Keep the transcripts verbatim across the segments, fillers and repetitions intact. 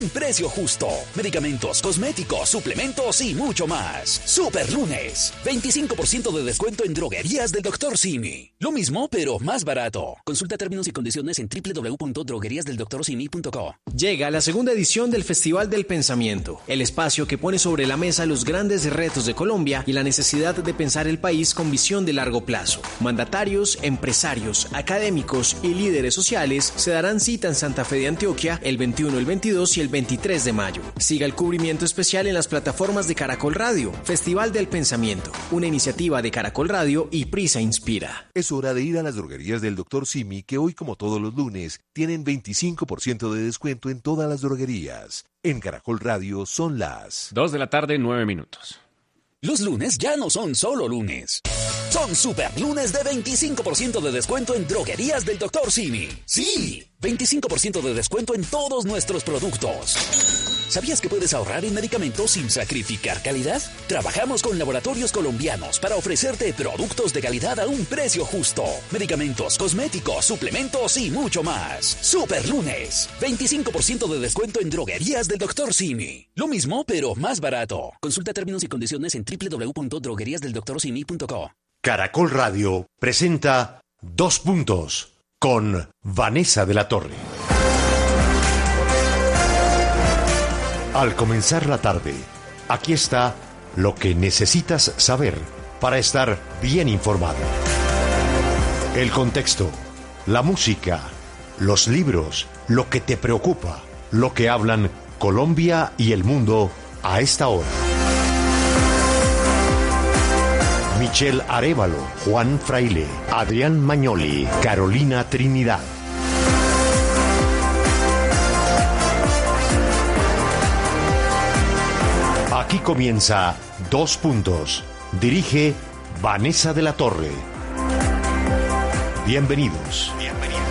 Precio justo. Medicamentos, cosméticos, suplementos y mucho más. Super lunes. veinticinco por ciento de descuento en droguerías del doctor Simi. Lo mismo, pero más barato. Consulta términos y condiciones en doble u doble u doble u punto droguerías del doctor simi punto co. Llega la segunda edición del Festival del Pensamiento, el espacio que pone sobre la mesa los grandes retos de Colombia y la necesidad de pensar el país con visión de largo plazo. Mandatarios, empresarios, académicos y líderes sociales se darán cita en Santa Fe de Antioquia el veintiuno, el veintidós y el veintitrés de mayo. Siga el cubrimiento especial en las plataformas de Caracol Radio. Festival del Pensamiento, una iniciativa de Caracol Radio y Prisa Inspira. Es hora de ir a las droguerías del doctor Simi, que hoy, como todos los lunes, tienen veinticinco por ciento de descuento en todas las droguerías. En Caracol Radio son las dos de la tarde, nueve minutos. Los lunes ya no son solo lunes. Son super lunes de veinticinco por ciento de descuento en droguerías del doctor Simi. ¡Sí! veinticinco por ciento de descuento en todos nuestros productos. ¿Sabías que puedes ahorrar en medicamentos sin sacrificar calidad? Trabajamos con laboratorios colombianos para ofrecerte productos de calidad a un precio justo. Medicamentos, cosméticos, suplementos y mucho más. Super lunes. veinticinco por ciento de descuento en droguerías del doctor Simi. Lo mismo, pero más barato. Consulta términos y condiciones en doble u doble u doble u punto droguerías del doctor simi punto co. Caracol Radio presenta Dos Puntos con Vanessa de la Torre. Al comenzar la tarde, aquí está lo que necesitas saber para estar bien informado. El contexto, la música, los libros, lo que te preocupa, lo que hablan Colombia y el mundo a esta hora. Michelle Arévalo, Juan Fraile, Adrián Magnoli, Carolina Trinidad. Aquí comienza Dos Puntos. Dirige Vanessa de la Torre. Bienvenidos. Bienvenidos.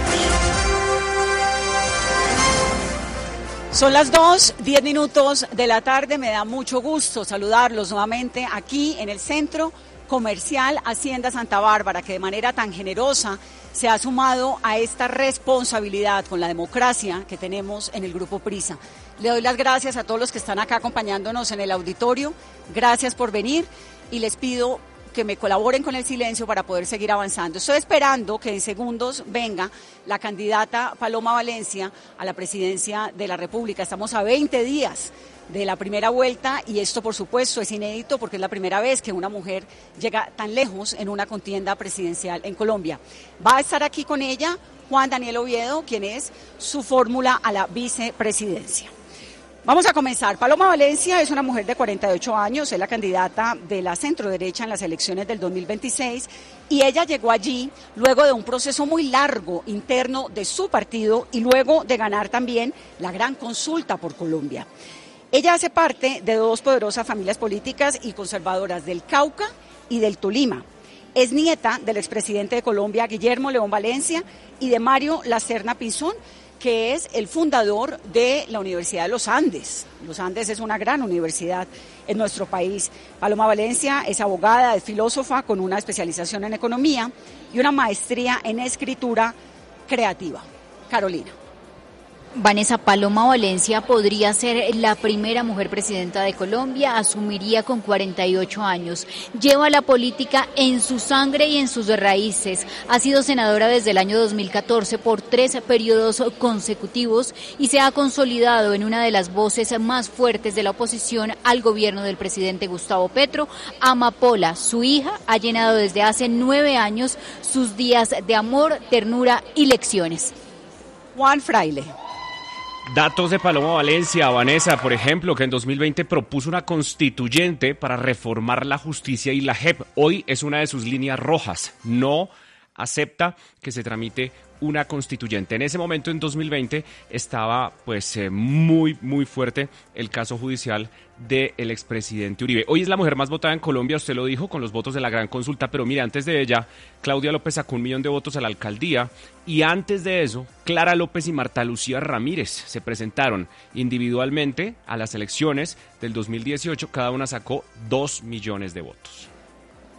Son las dos, diez minutos de la tarde. Me da mucho gusto saludarlos nuevamente aquí en el Centro Comercial Hacienda Santa Bárbara, que de manera tan generosa se ha sumado a esta responsabilidad con la democracia que tenemos en el Grupo Prisa. Le doy las gracias a todos los que están acá acompañándonos en el auditorio. Gracias por venir y les pido que me colaboren con el silencio para poder seguir avanzando. Estoy esperando que en segundos venga la candidata Paloma Valencia a la presidencia de la República. Estamos a veinte días de la primera vuelta y esto, por supuesto, es inédito porque es la primera vez que una mujer llega tan lejos en una contienda presidencial en Colombia. Va a estar aquí con ella Juan Daniel Oviedo, quien es su fórmula a la vicepresidencia. Vamos a comenzar. Paloma Valencia es una mujer de cuarenta y ocho años, es la candidata de la centroderecha en las elecciones del dos mil veintiséis y ella llegó allí luego de un proceso muy largo interno de su partido y luego de ganar también la gran consulta por Colombia. Ella hace parte de dos poderosas familias políticas y conservadoras del Cauca y del Tolima. Es nieta del expresidente de Colombia, Guillermo León Valencia, y de Mario Lacerna Pinzón, que es el fundador de la Universidad de los Andes. Los Andes es una gran universidad en nuestro país. Paloma Valencia es abogada, es filósofa con una especialización en economía y una maestría en escritura creativa. Carolina. Vanessa, Paloma Valencia podría ser la primera mujer presidenta de Colombia, asumiría con cuarenta y ocho años, lleva la política en su sangre y en sus raíces, ha sido senadora desde el año dos mil catorce por tres periodos consecutivos y se ha consolidado en una de las voces más fuertes de la oposición al gobierno del presidente Gustavo Petro. Amapola, su hija, ha llenado desde hace nueve años sus días de amor, ternura y lecciones. Juan Fraile. Datos de Paloma Valencia, Vanessa, por ejemplo, que en dos mil veinte propuso una constituyente para reformar la justicia y la J E P. Hoy es una de sus líneas rojas. No acepta que se tramite una constituyente. En ese momento, en dos mil veinte, estaba pues eh, muy, muy fuerte el caso judicial del expresidente Uribe. Hoy es la mujer más votada en Colombia, usted lo dijo, con los votos de la gran consulta, pero mire, antes de ella, Claudia López sacó un millón de votos a la alcaldía, y antes de eso, Clara López y Marta Lucía Ramírez se presentaron individualmente a las elecciones del dos mil dieciocho, cada una sacó dos millones de votos.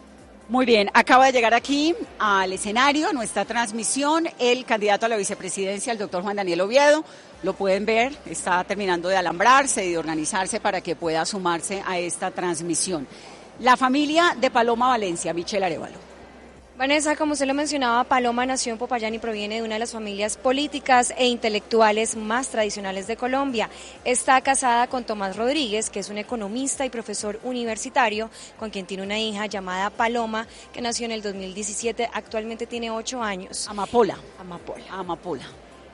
Muy bien, acaba de llegar aquí al escenario, a nuestra transmisión, el candidato a la vicepresidencia, el doctor Juan Daniel Oviedo. Lo pueden ver, está terminando de alambrarse y de organizarse para que pueda sumarse a esta transmisión. La familia de Paloma Valencia, Michelle Arévalo. Vanessa, como usted lo mencionaba, Paloma nació en Popayán y proviene de una de las familias políticas e intelectuales más tradicionales de Colombia. Está casada con Tomás Rodríguez, que es un economista y profesor universitario, con quien tiene una hija llamada Paloma, que nació en el dos mil diecisiete, actualmente tiene ocho años. Amapola. Amapola. Amapola.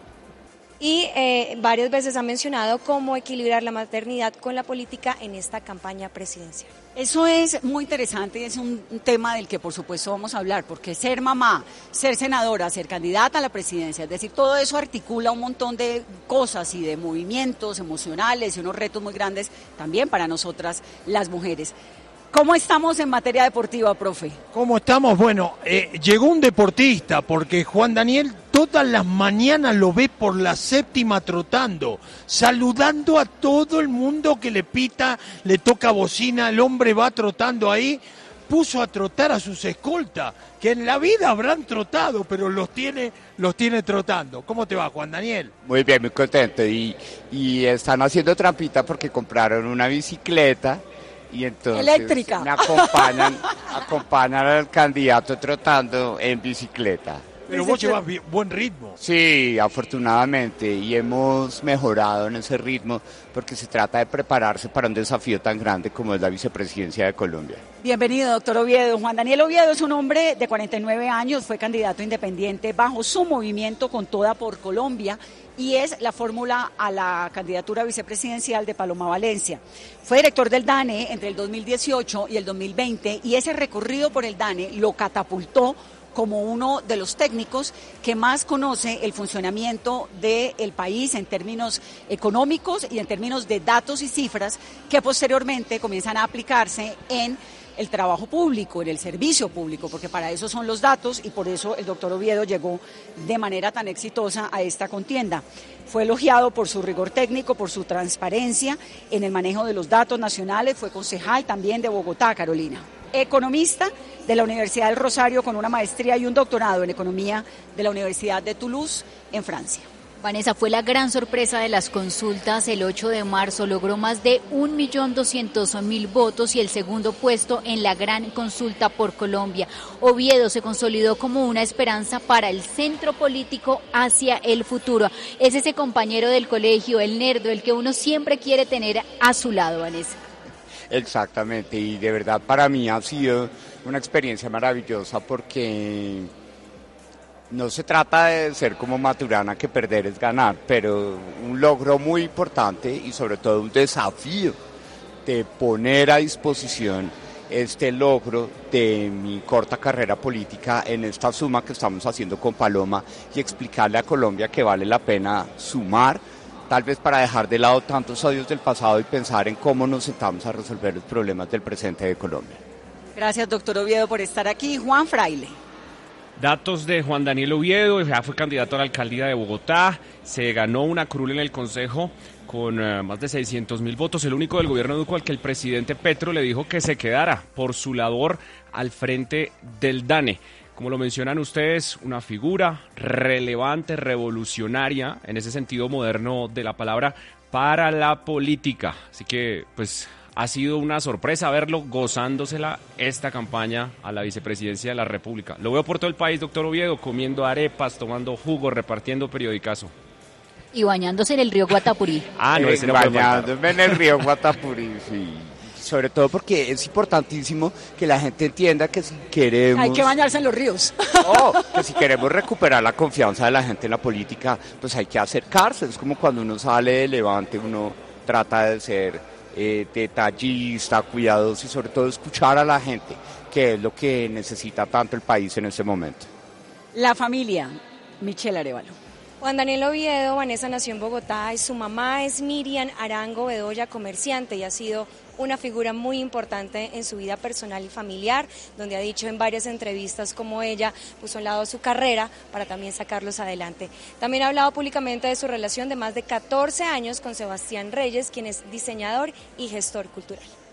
Y eh, varias veces ha mencionado cómo equilibrar la maternidad con la política en esta campaña presidencial. Eso es muy interesante y es un, un tema del que por supuesto vamos a hablar, porque ser mamá, ser senadora, ser candidata a la presidencia, es decir, todo eso articula un montón de cosas y de movimientos emocionales y unos retos muy grandes también para nosotras las mujeres. ¿Cómo estamos en materia deportiva, profe? ¿Cómo estamos? Bueno, eh, llegó un deportista, porque Juan Daniel todas las mañanas lo ve por la séptima trotando, saludando a todo el mundo que le pita, le toca bocina, el hombre va trotando ahí, puso a trotar a sus escoltas, que en la vida habrán trotado, pero los tiene, los tiene trotando. ¿Cómo te va, Juan Daniel? Muy bien, muy contento, y, y están haciendo trampita porque compraron una bicicleta, y entonces eléctrica. me acompañan, acompañan al candidato trotando en bicicleta. Pero vos llevas buen ritmo. Sí, afortunadamente, y hemos mejorado en ese ritmo porque se trata de prepararse para un desafío tan grande como es la vicepresidencia de Colombia. Bienvenido, doctor Oviedo. Juan Daniel Oviedo es un hombre de cuarenta y nueve años, fue candidato independiente bajo su movimiento Con Toda por Colombia y es la fórmula a la candidatura vicepresidencial de Paloma Valencia. Fue director del DANE entre el dos mil dieciocho y el dos mil veinte y ese recorrido por el DANE lo catapultó como uno de los técnicos que más conoce el funcionamiento del país en términos económicos y en términos de datos y cifras que posteriormente comienzan a aplicarse en el trabajo público, en el servicio público, porque para eso son los datos y por eso el doctor Oviedo llegó de manera tan exitosa a esta contienda. Fue elogiado por su rigor técnico, por su transparencia en el manejo de los datos nacionales, fue concejal también de Bogotá, Carolina. Economista de la Universidad del Rosario con una maestría y un doctorado en economía de la Universidad de Toulouse en Francia. Vanessa, fue la gran sorpresa de las consultas el ocho de marzo, logró más de un millón doscientos mil votos y el segundo puesto en la gran consulta por Colombia. Oviedo se consolidó como una esperanza para el centro político hacia el futuro. Es ese compañero del colegio, el nerdo, el que uno siempre quiere tener a su lado, Vanessa. Exactamente, y de verdad para mí ha sido una experiencia maravillosa porque no se trata de ser como Maturana, que perder es ganar, pero un logro muy importante y sobre todo un desafío de poner a disposición este logro de mi corta carrera política en esta suma que estamos haciendo con Paloma y explicarle a Colombia que vale la pena sumar, tal vez para dejar de lado tantos odios del pasado y pensar en cómo nos sentamos a resolver los problemas del presente de Colombia. Gracias, doctor Oviedo, por estar aquí. Juan Fraile. Datos de Juan Daniel Oviedo, ya fue candidato a la alcaldía de Bogotá, se ganó una curul en el Consejo con uh, más de seiscientos mil votos, el único del gobierno de Duque al que el presidente Petro le dijo que se quedara por su labor al frente del DANE. Como lo mencionan ustedes, una figura relevante, revolucionaria, en ese sentido moderno de la palabra, para la política. Así que, pues, ha sido una sorpresa verlo gozándosela esta campaña a la vicepresidencia de la República. Lo veo por todo el país, doctor Oviedo, comiendo arepas, tomando jugo, repartiendo periodicazo. Y bañándose en el río Guatapurí. Ah, no, Eh, ese no bañándome en el río Guatapurí, sí. Sobre todo porque es importantísimo que la gente entienda que si queremos... Hay que bañarse en los ríos. Oh, que si queremos recuperar la confianza de la gente en la política, pues hay que acercarse. Es como cuando uno sale de Levante, uno trata de ser eh, detallista, cuidadoso y sobre todo escuchar a la gente, que es lo que necesita tanto el país en este momento. La familia, Michelle Arévalo. Juan Daniel Oviedo, Vanessa nació en Bogotá y su mamá es Miriam Arango Bedoya, comerciante, y ha sido una figura muy importante en su vida personal y familiar, donde ha dicho en varias entrevistas como ella puso a un lado su carrera para también sacarlos adelante. También ha hablado públicamente de su relación de más de catorce años con Sebastián Reyes, quien es diseñador y gestor cultural.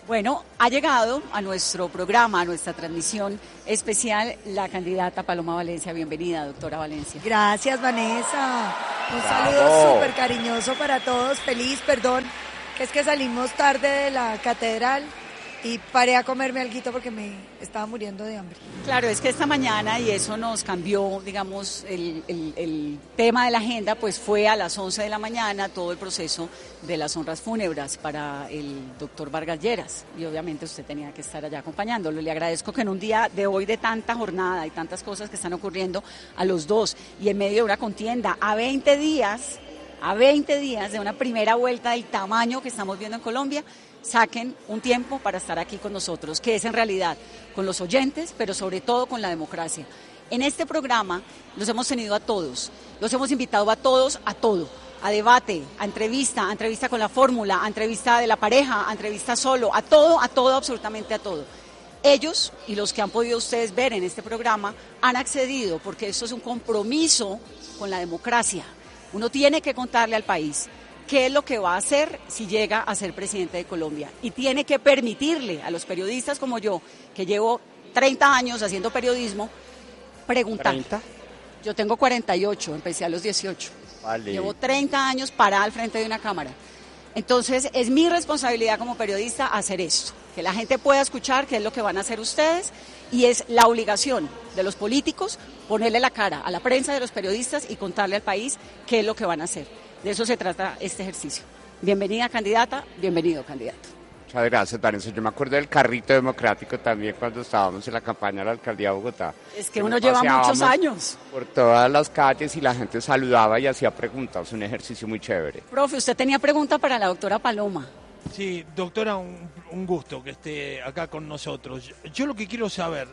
Bueno, ha llegado a nuestro programa, a nuestra transmisión especial, la candidata Paloma Valencia. Bienvenida, doctora Valencia. Gracias, Vanessa. Un Bravo. saludo súper cariñoso para todos. Feliz, perdón, que es que salimos tarde de la catedral y paré a comerme alguito porque me estaba muriendo de hambre. Claro, es que esta mañana, y eso nos cambió, digamos, el, el, el tema de la agenda, pues fue a las once de la mañana todo el proceso de las honras fúnebres para el doctor Vargas Lleras, y obviamente usted tenía que estar allá acompañándolo. Le agradezco que en un día de hoy de tanta jornada y tantas cosas que están ocurriendo a los dos, y en medio de una contienda, a veinte días, a veinte días de una primera vuelta del tamaño que estamos viendo en Colombia, saquen un tiempo para estar aquí con nosotros, que es en realidad con los oyentes, pero sobre todo con la democracia. En este programa los hemos tenido a todos, los hemos invitado a todos a todo, a debate, a entrevista, a entrevista con la fórmula, a entrevista de la pareja, a entrevista solo, a todo, a todo, absolutamente a todo. Ellos, y los que han podido ustedes ver en este programa, han accedido porque esto es un compromiso con la democracia. Uno tiene que contarle al país qué es lo que va a hacer si llega a ser presidente de Colombia. Y tiene que permitirle a los periodistas como yo, que llevo treinta años haciendo periodismo, preguntar. ¿treinta? Yo tengo cuarenta y ocho, empecé a los dieciocho. Vale. Llevo treinta años parada al frente de una cámara. Entonces, es mi responsabilidad como periodista hacer esto, que la gente pueda escuchar qué es lo que van a hacer ustedes, y es la obligación de los políticos ponerle la cara a la prensa, de los periodistas, y contarle al país qué es lo que van a hacer. De eso se trata este ejercicio. Bienvenida, candidata, bienvenido, candidato. Muchas gracias, Vanessa. Yo me acuerdo del carrito democrático también cuando estábamos en la campaña de la alcaldía de Bogotá. Es que uno lleva muchos años. Por todas las calles y la gente saludaba y hacía preguntas, un ejercicio muy chévere. Profe, usted tenía pregunta para la doctora Paloma. Sí, doctora, un, un gusto que esté acá con nosotros. Yo, yo lo que quiero saber,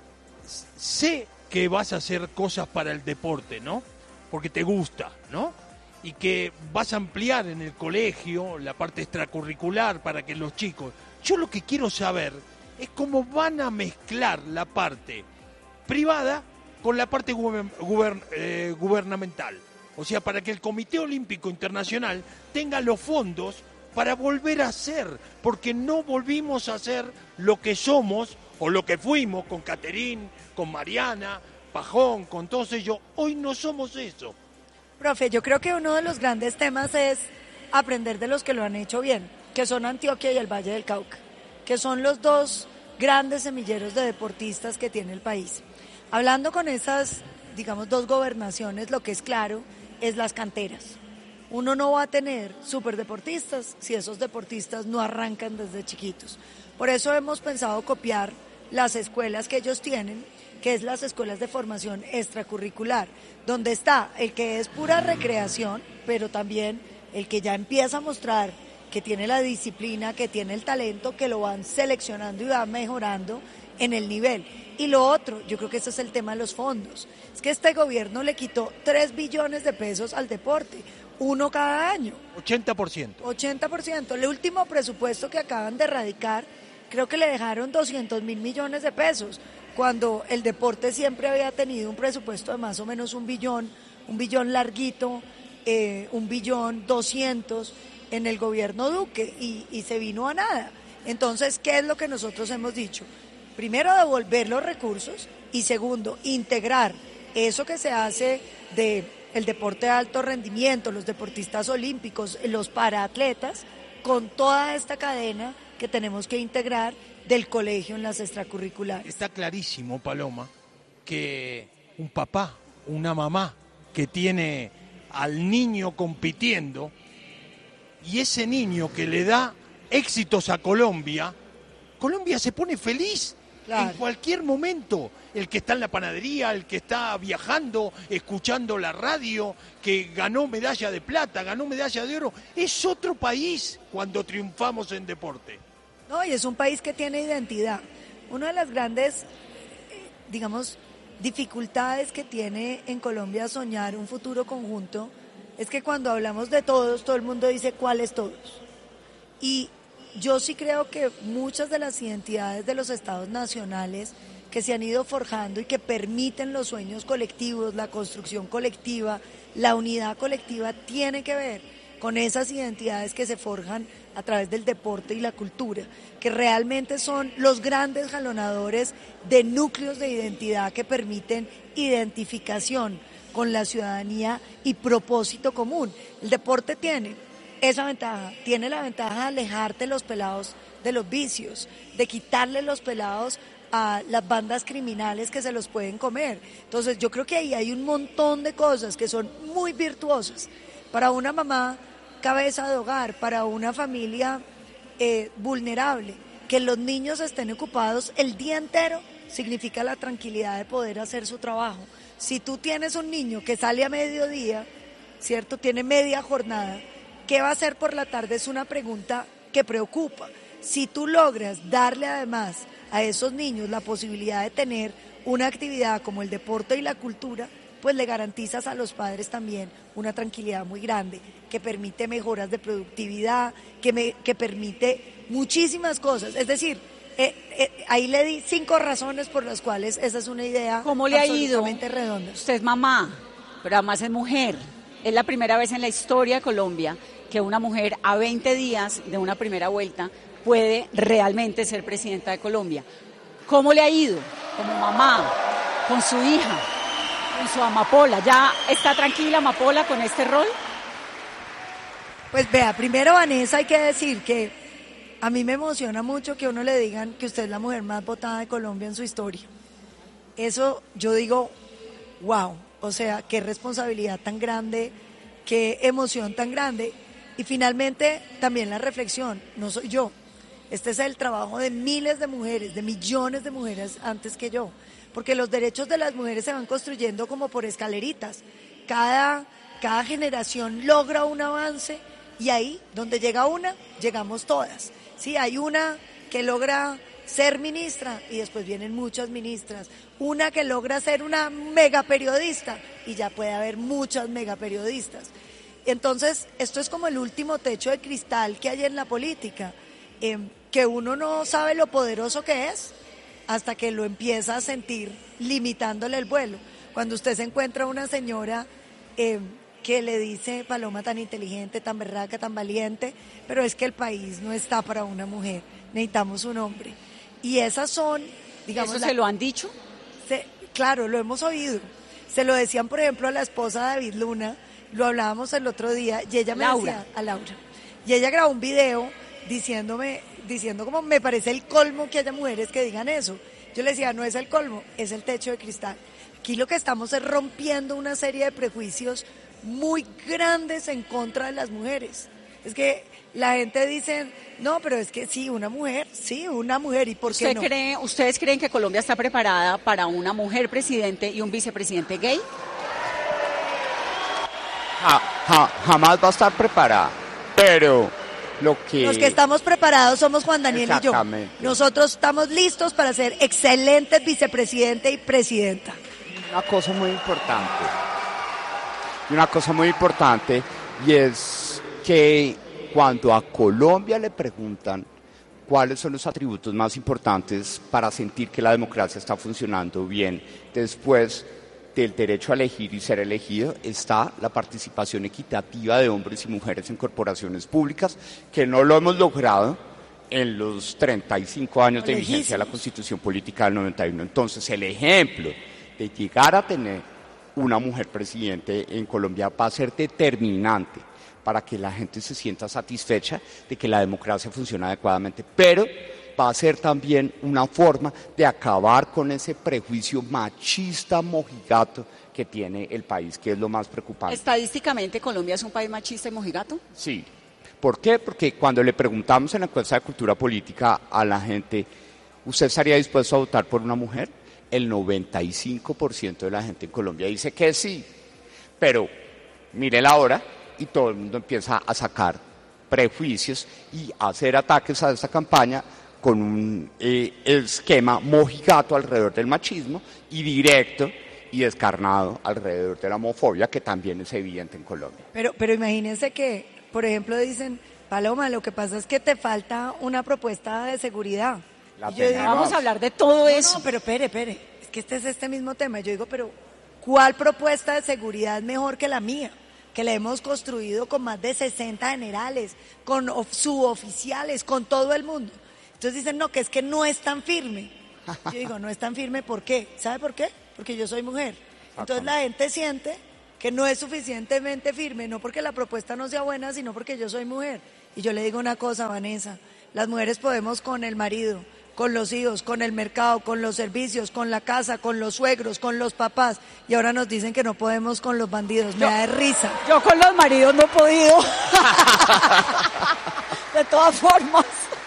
sé que vas a hacer cosas para el deporte, ¿no? Porque te gusta, ¿no? Y que vas a ampliar en el colegio la parte extracurricular para que los chicos... Yo lo que quiero saber es cómo van a mezclar la parte privada con la parte guber- guber- eh, gubernamental. O sea, para que el Comité Olímpico Internacional tenga los fondos para volver a ser, porque no volvimos a ser lo que somos o lo que fuimos con Caterín, con Mariana, Pajón, con todos ellos. Hoy no somos eso. Profe, yo creo que uno de los grandes temas es aprender de los que lo han hecho bien, que son Antioquia y el Valle del Cauca, que son los dos grandes semilleros de deportistas que tiene el país. Hablando con esas, digamos, dos gobernaciones, lo que es claro es las canteras. Uno no va a tener superdeportistas si esos deportistas no arrancan desde chiquitos. Por eso hemos pensado copiar las escuelas que ellos tienen, que es las escuelas de formación extracurricular, donde está el que es pura recreación, pero también el que ya empieza a mostrar que tiene la disciplina, que tiene el talento, que lo van seleccionando y van mejorando en el nivel. Y lo otro, yo creo que ese es el tema de los fondos, es que este gobierno le quitó tres billones de pesos al deporte, uno cada año. ochenta por ciento. ochenta por ciento. El último presupuesto que acaban de erradicar, creo que le dejaron doscientos mil millones de pesos, cuando el deporte siempre había tenido un presupuesto de más o menos un billón, un billón larguito, eh, un billón doscientos en el gobierno Duque, y, y se vino a nada. Entonces, ¿qué es lo que nosotros hemos dicho? Primero, devolver los recursos, y segundo, integrar eso que se hace de el deporte de alto rendimiento, los deportistas olímpicos, los paraatletas, con toda esta cadena que tenemos que integrar del colegio en las extracurriculares. Está clarísimo, Paloma, que un papá, una mamá que tiene al niño compitiendo, y ese niño que le da éxitos a Colombia, Colombia se pone feliz. Claro. En cualquier momento, el que está en la panadería, el que está viajando, escuchando la radio, que ganó medalla de plata, ganó medalla de oro, es otro país cuando triunfamos en deporte. No, y es un país que tiene identidad. Una de las grandes, digamos, dificultades que tiene en Colombia soñar un futuro conjunto es que cuando hablamos de todos, todo el mundo dice cuáles todos. Y yo sí creo que muchas de las identidades de los estados nacionales que se han ido forjando y que permiten los sueños colectivos, la construcción colectiva, la unidad colectiva, tiene que ver con esas identidades que se forjan a través del deporte y la cultura, que realmente son los grandes jalonadores de núcleos de identidad que permiten identificación con la ciudadanía y propósito común. El deporte tiene esa ventaja, tiene la ventaja de alejarte los pelados de los vicios, de quitarle los pelados a las bandas criminales que se los pueden comer. Entonces yo creo que ahí hay un montón de cosas que son muy virtuosas para una mamá cabeza de hogar, para una familia eh, vulnerable. Que los niños estén ocupados el día entero significa la tranquilidad de poder hacer su trabajo. Si tú tienes un niño que sale a mediodía, ¿cierto? Tiene media jornada, ¿qué va a hacer por la tarde? Es una pregunta que preocupa. Si tú logras darle además a esos niños la posibilidad de tener una actividad como el deporte y la cultura, pues le garantizas a los padres también una tranquilidad muy grande, que permite mejoras de productividad, que, me, que permite muchísimas cosas. Es decir, eh, eh, ahí le di cinco razones por las cuales esa es una idea ¿Cómo le ha ido? absolutamente redonda. Usted es mamá, pero además es mujer. Es la primera vez en la historia de Colombia que una mujer a veinte días de una primera vuelta puede realmente ser presidenta de Colombia. ¿Cómo le ha ido como mamá, con su hija, con su amapola? ¿Ya está tranquila Amapola con este rol? Pues vea, primero Vanessa, hay que decir que a mí me emociona mucho que a uno le digan que usted es la mujer más votada de Colombia en su historia. Eso yo digo, wow, o sea, qué responsabilidad tan grande, qué emoción tan grande. Y finalmente también la reflexión, no soy yo. Este es el trabajo de miles de mujeres, de millones de mujeres antes que yo, porque los derechos de las mujeres se van construyendo como por escaleritas. Cada, cada generación logra un avance y ahí, donde llega una, llegamos todas. Sí, hay una que logra ser ministra y después vienen muchas ministras, una que logra ser una mega periodista y ya puede haber muchas mega periodistas. Entonces, esto es como el último techo de cristal que hay en la política. Eh, que uno no sabe lo poderoso que es hasta que lo empieza a sentir limitándole el vuelo. Cuando usted se encuentra una señora eh, que le dice, Paloma, tan inteligente, tan berraca, tan valiente, pero es que el país no está para una mujer, necesitamos un hombre. Y esas son, digamos... ¿Eso la, se lo han dicho? Se, claro, lo hemos oído. Se lo decían, por ejemplo, a la esposa de David Luna, lo hablábamos el otro día, y ella me Laura. decía, a Laura, y ella grabó un video diciéndome, diciendo como me parece el colmo que haya mujeres que digan eso. Yo le decía, no es el colmo, es el techo de cristal. Aquí lo que estamos es rompiendo una serie de prejuicios muy grandes en contra de las mujeres. Es que la gente dice, no, pero es que sí, una mujer, sí, una mujer, ¿y por qué ¿Usted no? cree, ¿Ustedes creen que Colombia está preparada para una mujer presidente y un vicepresidente gay? Ja, ja, jamás va a estar preparada, pero... Lo que... Los que estamos preparados somos Juan Daniel y yo. Nosotros estamos listos para ser excelentes vicepresidente y presidenta. Una cosa muy importante, una cosa muy importante, y es que cuando a Colombia le preguntan cuáles son los atributos más importantes para sentir que la democracia está funcionando bien después del derecho a elegir y ser elegido, está la participación equitativa de hombres y mujeres en corporaciones públicas, que no lo hemos logrado en los treinta y cinco años de vigencia de la Constitución Política del noventa y uno. Entonces, el ejemplo de llegar a tener una mujer presidente en Colombia va a ser determinante para que la gente se sienta satisfecha de que la democracia funciona adecuadamente, pero va a ser también una forma de acabar con ese prejuicio machista mojigato que tiene el país, que es lo más preocupante. ¿Estadísticamente Colombia es un país machista y mojigato? Sí. ¿Por qué? Porque cuando le preguntamos en la encuesta de cultura política a la gente, ¿usted estaría dispuesto a votar por una mujer? El noventa y cinco por ciento de la gente en Colombia dice que sí. Pero mire la hora y todo el mundo empieza a sacar prejuicios y a hacer ataques a esta campaña con un eh, esquema mojigato alrededor del machismo y directo y descarnado alrededor de la homofobia, que también es evidente en Colombia. Pero, pero imagínense que, por ejemplo, dicen, Paloma, lo que pasa es que te falta una propuesta de seguridad. La yo digo, vamos a hablar de todo no, eso. No, pero espere, espere, es que este es este mismo tema. Yo digo, pero ¿cuál propuesta de seguridad es mejor que la mía? que la hemos construido con más de sesenta generales, con suboficiales, con todo el mundo. Entonces dicen, no, que es que no es tan firme. Yo digo, no es tan firme, ¿por qué? ¿Sabe por qué? Porque yo soy mujer. Entonces la gente siente que no es suficientemente firme, no porque la propuesta no sea buena, sino porque yo soy mujer. Y yo le digo una cosa, Vanessa, las mujeres podemos con el marido, con los hijos, con el mercado, con los servicios, con la casa, con los suegros, con los papás, y ahora nos dicen que no podemos con los bandidos. Me yo, da de risa. Yo con los maridos no he podido. De todas formas.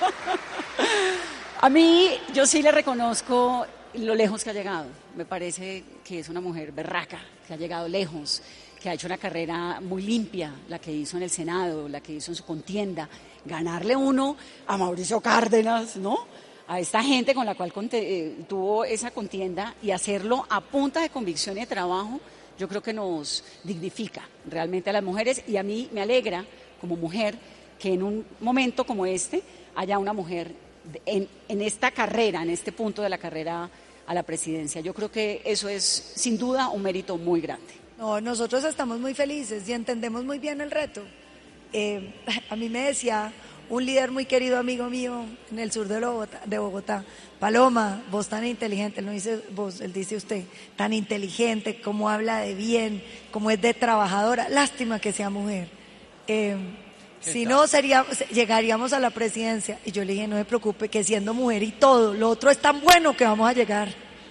A mí, yo sí le reconozco lo lejos que ha llegado. Me parece que es una mujer berraca, que ha llegado lejos, que ha hecho una carrera muy limpia, la que hizo en el Senado, la que hizo en su contienda. Ganarle uno a Mauricio Cárdenas, ¿no? A esta gente con la cual eh, tuvo esa contienda, y hacerlo a punta de convicción y de trabajo, yo creo que nos dignifica realmente a las mujeres, y a mí me alegra como mujer que en un momento como este haya una mujer en, en esta carrera, en este punto de la carrera a la presidencia. Yo creo que eso es sin duda un mérito muy grande. No, nosotros estamos muy felices y entendemos muy bien el reto. Eh, a mí me decía un líder muy querido, amigo mío, en el sur de Bogotá, de Bogotá, Paloma, vos tan inteligente, él no dice vos, él dice usted, tan inteligente, cómo habla de bien, cómo es de trabajadora, lástima que sea mujer. Eh, si no, sería, llegaríamos a la presidencia. Y yo le dije, no se preocupe, que siendo mujer y todo, lo otro es tan bueno que vamos a llegar.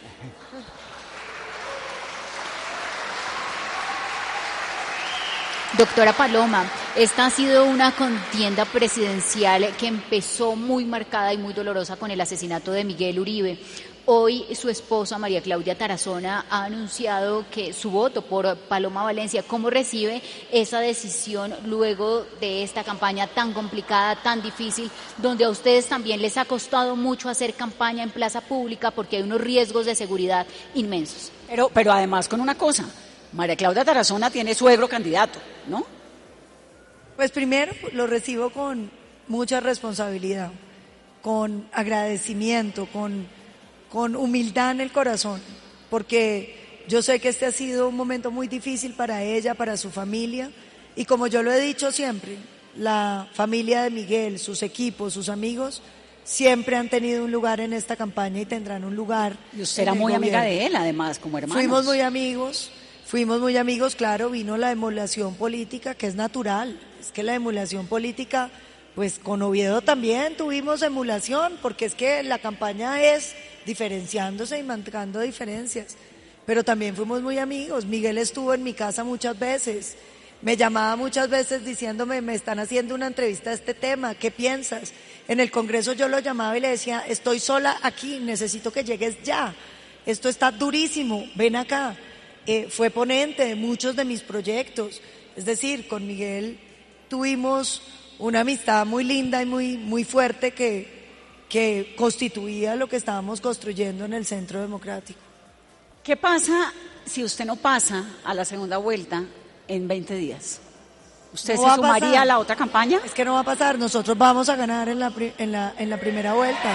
Doctora Paloma, esta ha sido una contienda presidencial que empezó muy marcada y muy dolorosa con el asesinato de Miguel Uribe. Hoy su esposa, María Claudia Tarazona, ha anunciado que su voto por Paloma Valencia. ¿Cómo recibe esa decisión luego de esta campaña tan complicada, tan difícil, donde a ustedes también les ha costado mucho hacer campaña en plaza pública porque hay unos riesgos de seguridad inmensos? Pero, pero además con una cosa, María Claudia Tarazona tiene suegro candidato, ¿no? Pues primero lo recibo con mucha responsabilidad, con agradecimiento, con, con humildad en el corazón, porque yo sé que este ha sido un momento muy difícil para ella, para su familia, y como yo lo he dicho siempre, la familia de Miguel, sus equipos, sus amigos, siempre han tenido un lugar en esta campaña y tendrán un lugar. Y usted era muy amiga de él, además, como hermanos. Fuimos muy amigos. Fuimos muy amigos, claro, vino la emulación política, que es natural. Es que la emulación política, pues con Oviedo también tuvimos emulación, porque es que la campaña es diferenciándose y marcando diferencias. Pero también fuimos muy amigos. Miguel estuvo en mi casa muchas veces. Me llamaba muchas veces diciéndome, me están haciendo una entrevista a este tema, ¿qué piensas? En el Congreso yo lo llamaba y le decía, estoy sola aquí, necesito que llegues ya. Esto está durísimo, ven acá. Eh, fue ponente de muchos de mis proyectos, es decir, con Miguel tuvimos una amistad muy linda y muy, muy fuerte que, que constituía lo que estábamos construyendo en el Centro Democrático. ¿Qué pasa si usted no pasa a la segunda vuelta en veinte días? ¿Usted No se va a sumaría pasar. a la otra campaña? Es que no va a pasar, nosotros vamos a ganar en la, pri- en la, en la primera vuelta.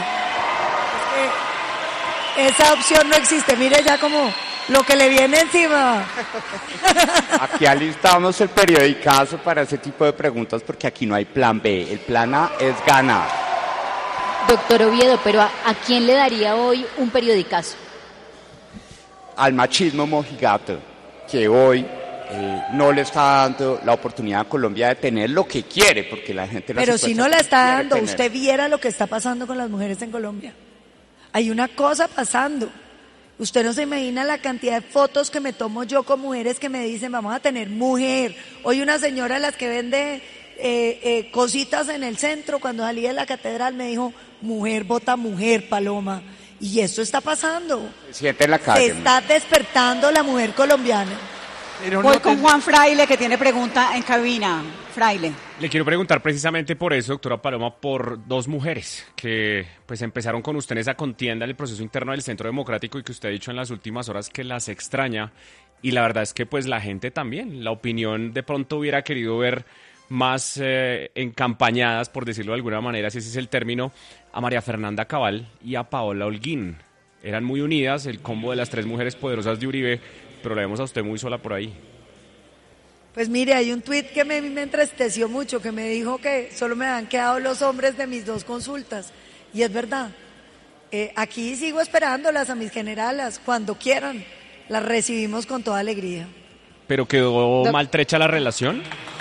Es que esa opción no existe, mire ya como lo que le viene encima. Aquí alistamos el periodicazo para ese tipo de preguntas porque aquí no hay plan B, el plan A es ganar. Doctor Oviedo, pero ¿a, a quién le daría hoy un periodicazo? Al machismo mojigato, que hoy eh, no le está dando la oportunidad a Colombia de tener lo que quiere, porque la gente... la Pero si no la quiere está dando, tener. usted viera lo que está pasando con las mujeres en Colombia. Hay una cosa pasando. Usted no se imagina la cantidad de fotos que me tomo yo con mujeres que me dicen, vamos a tener mujer. Hoy una señora de las que vende eh, eh, cositas en el centro, cuando salí de la catedral, me dijo, mujer vota mujer, Paloma. Y eso está pasando. Se siente en la calle. Se está despertando la mujer colombiana. Pero Voy no con te- Juan Fraile, que tiene pregunta en cabina. Fraile. Le quiero preguntar precisamente por eso, doctora Paloma, por dos mujeres que pues empezaron con usted en esa contienda en el proceso interno del Centro Democrático y que usted ha dicho en las últimas horas que las extraña, y la verdad es que pues la gente también, la opinión de pronto hubiera querido ver más eh, encampañadas, por decirlo de alguna manera, si ese es el término, a María Fernanda Cabal y a Paola Holguín. Eran muy unidas, el combo de las tres mujeres poderosas de Uribe, pero la vemos a usted muy sola por ahí. Pues mire, hay un tuit que me, me entristeció mucho, que me dijo que solo me han quedado los hombres de mis dos consultas. Y es verdad. Eh, aquí sigo esperándolas a mis generalas, cuando quieran. Las recibimos con toda alegría. ¿Pero quedó maltrecha la relación?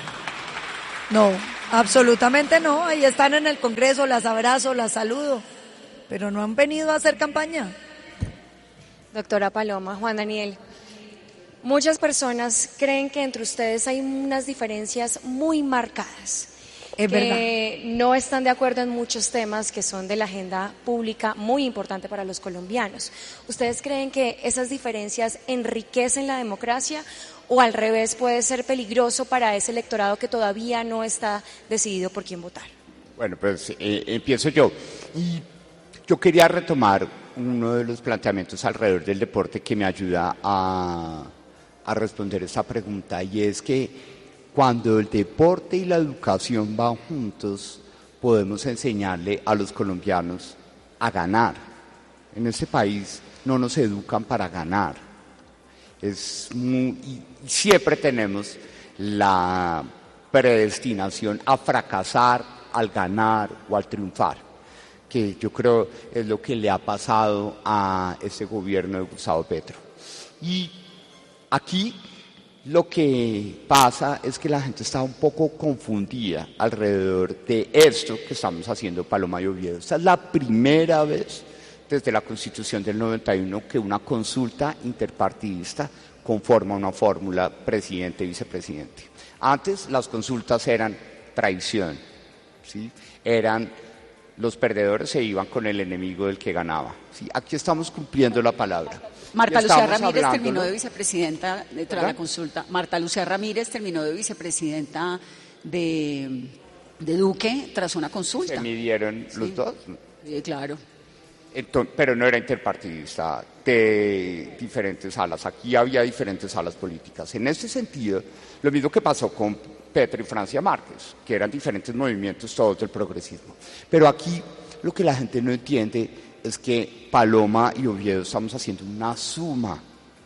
No, absolutamente no. Ahí están en el Congreso, las abrazo, las saludo. Pero no han venido a hacer campaña. Doctora Paloma, Juan Daniel, muchas personas creen que entre ustedes hay unas diferencias muy marcadas. Es que verdad. No están de acuerdo en muchos temas que son de la agenda pública muy importante para los colombianos. ¿Ustedes creen que esas diferencias enriquecen la democracia o al revés puede ser peligroso para ese electorado que todavía no está decidido por quién votar? Bueno, pues eh, empiezo yo. Y yo quería retomar uno de los planteamientos alrededor del deporte que me ayuda a, a responder esta pregunta, y es que cuando el deporte y la educación van juntos, podemos enseñarle a los colombianos a ganar. En este país no nos educan para ganar. Es muy, y siempre tenemos la predestinación a fracasar al ganar o al triunfar, que yo creo es lo que le ha pasado a este gobierno de Gustavo Petro. Y aquí lo que pasa es que la gente está un poco confundida alrededor de esto que estamos haciendo Paloma y Oviedo. Esta es la primera vez desde la Constitución del noventa y uno que una consulta interpartidista conforma una fórmula presidente y vicepresidente. Antes las consultas eran traición, ¿sí? Eran los perdedores se iban con el enemigo del que ganaba, ¿sí? Aquí estamos cumpliendo la palabra. Marta Lucía Ramírez terminó de vicepresidenta de, tras la consulta. Marta Lucía Ramírez terminó de vicepresidenta de, de Duque tras una consulta. ¿Se midieron sí. los dos? Sí, claro. Entonces, pero no era interpartidista de diferentes alas. Aquí había diferentes alas políticas. En este sentido, lo mismo que pasó con Petro y Francia Márquez, que eran diferentes movimientos todos del progresismo. Pero aquí lo que la gente no entiende es que Paloma y Oviedo estamos haciendo una suma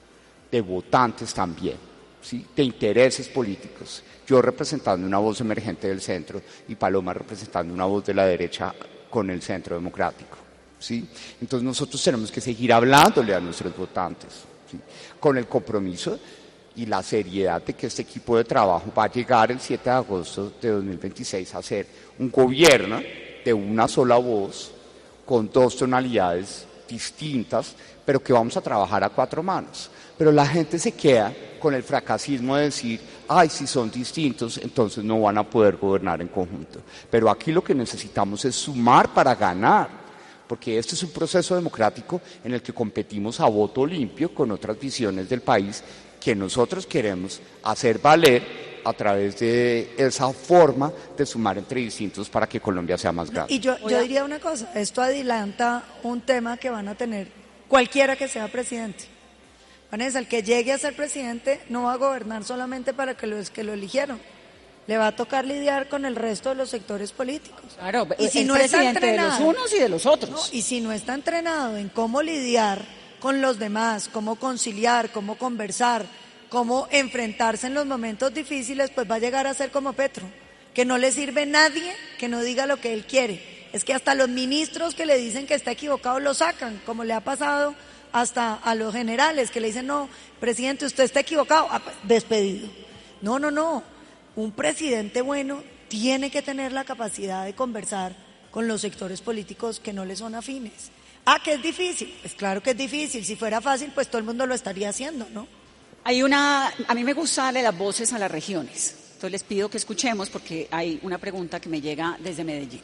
de votantes también, ¿sí? De intereses políticos. Yo representando una voz emergente del centro y Paloma representando una voz de la derecha con el centro democrático, ¿sí? Entonces nosotros tenemos que seguir hablándole a nuestros votantes, ¿sí? Con el compromiso y la seriedad de que este equipo de trabajo va a llegar el siete de agosto de dos mil veintiséis a ser un gobierno de una sola voz, con dos tonalidades distintas, pero que vamos a trabajar a cuatro manos. Pero la gente se queda con el fracasismo de decir, ay, si son distintos, entonces no van a poder gobernar en conjunto. Pero aquí lo que necesitamos es sumar para ganar, porque este es un proceso democrático en el que competimos a voto limpio con otras visiones del país que nosotros queremos hacer valer a través de esa forma de sumar entre distintos para que Colombia sea más grande. Y yo, yo diría una cosa, esto adelanta un tema que van a tener cualquiera que sea presidente. Vanessa, el que llegue a ser presidente no va a gobernar solamente para que los que lo eligieron. Le va a tocar lidiar con el resto de los sectores políticos. Claro, y si el no está presidente entrenado, de los unos y de los otros. No, y si no está entrenado en cómo lidiar con los demás, cómo conciliar, cómo conversar, cómo enfrentarse en los momentos difíciles, pues va a llegar a ser como Petro, que no le sirve nadie que no diga lo que él quiere. Es que hasta los ministros que le dicen que está equivocado lo sacan, como le ha pasado hasta a los generales que le dicen, no, presidente, usted está equivocado, ah, pues, despedido. No, no, no. Un presidente bueno tiene que tener la capacidad de conversar con los sectores políticos que no le son afines. Ah, que es difícil. Pues claro que es difícil. Si fuera fácil, pues todo el mundo lo estaría haciendo, ¿no? Hay una, a mí me gusta darle las voces a las regiones. Entonces les pido que escuchemos porque hay una pregunta que me llega desde Medellín.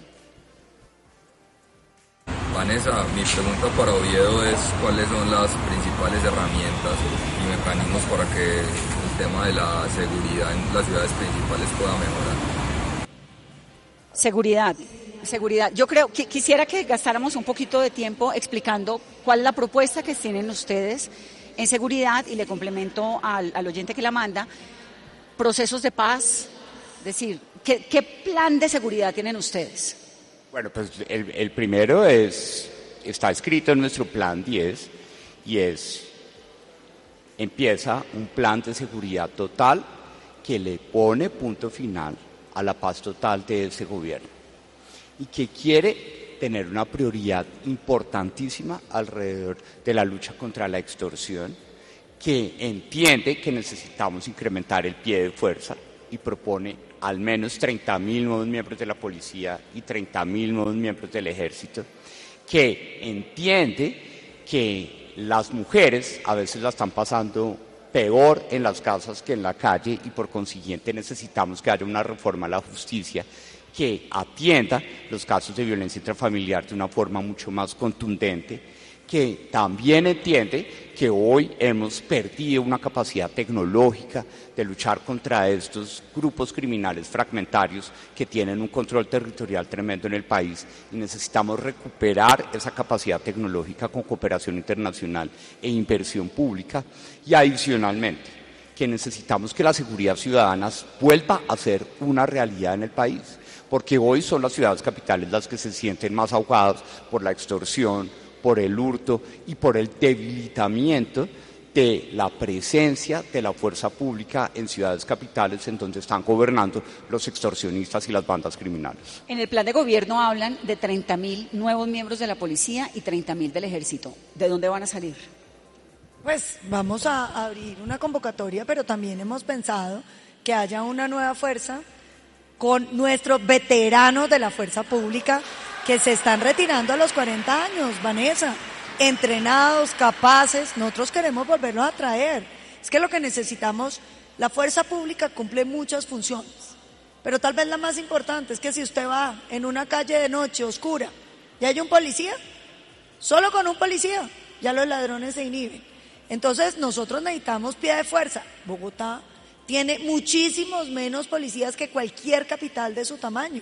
Vanessa, mi pregunta para Oviedo es cuáles son las principales herramientas y mecanismos para que el tema de la seguridad en las ciudades principales pueda mejorar. Seguridad, seguridad. Yo creo que quisiera que gastáramos un poquito de tiempo explicando cuál es la propuesta que tienen ustedes en seguridad y le complemento al, al oyente que la manda, procesos de paz, es decir, ¿qué, qué plan de seguridad tienen ustedes? Bueno, pues el, el primero es, está escrito en nuestro plan diez y es, empieza un plan de seguridad total que le pone punto final a la paz total de ese gobierno y que quiere tener una prioridad importantísima alrededor de la lucha contra la extorsión, que entiende que necesitamos incrementar el pie de fuerza y propone al menos treinta mil nuevos miembros de la policía y treinta mil nuevos miembros del ejército, que entiende que las mujeres a veces la están pasando peor en las casas que en la calle y por consiguiente necesitamos que haya una reforma a la justicia que atienda los casos de violencia intrafamiliar de una forma mucho más contundente, que también entiende que hoy hemos perdido una capacidad tecnológica de luchar contra estos grupos criminales fragmentarios que tienen un control territorial tremendo en el país y necesitamos recuperar esa capacidad tecnológica con cooperación internacional e inversión pública, y adicionalmente que necesitamos que la seguridad ciudadana vuelva a ser una realidad en el país, porque hoy son las ciudades capitales las que se sienten más ahogadas por la extorsión, por el hurto y por el debilitamiento de la presencia de la fuerza pública en ciudades capitales en donde están gobernando los extorsionistas y las bandas criminales. En el plan de gobierno hablan de treinta mil nuevos miembros de la policía y treinta mil del ejército. ¿De dónde van a salir? Pues vamos a abrir una convocatoria, pero también hemos pensado que haya una nueva fuerza con nuestros veteranos de la fuerza pública que se están retirando a los cuarenta años, Vanessa, entrenados, capaces. Nosotros queremos volverlos a traer. Es que lo que necesitamos, la fuerza pública cumple muchas funciones, pero tal vez la más importante es que si usted va en una calle de noche oscura y hay un policía, solo con un policía ya los ladrones se inhiben. Entonces nosotros necesitamos pie de fuerza. Bogotá tiene muchísimos menos policías que cualquier capital de su tamaño.